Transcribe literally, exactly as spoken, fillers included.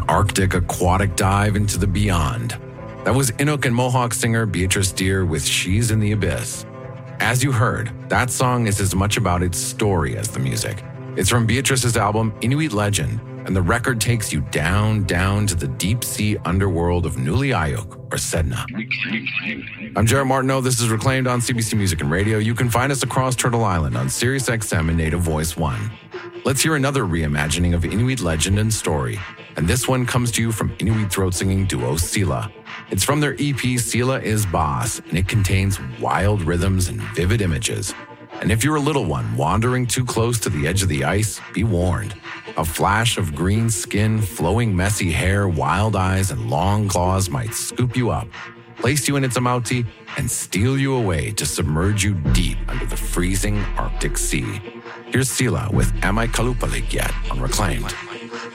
Arctic aquatic dive into the beyond. That was Inuk and Mohawk singer Beatrice Deer with She's in the Abyss. As you heard, that song is as much about its story as the music. It's from Beatrice's album Inuit Legend, and the record takes you down, down to the deep-sea underworld of Nuliayuk, or Sedna. I'm Jared Martineau. This is Reclaimed on C B C Music and Radio. You can find us across Turtle Island on Sirius X M and Native Voice one. Let's hear another reimagining of Inuit legend and story, and this one comes to you from Inuit throat-singing duo Sila. It's from their E P Sila is Boss, and it contains wild rhythms and vivid images. And if you're a little one wandering too close to the edge of the ice, be warned. A flash of green skin, flowing messy hair, wild eyes, and long claws might scoop you up, place you in its amauti, and steal you away to submerge you deep under the freezing Arctic Sea. Here's Sila with Am I Kalupalik Yet on Reclaimed.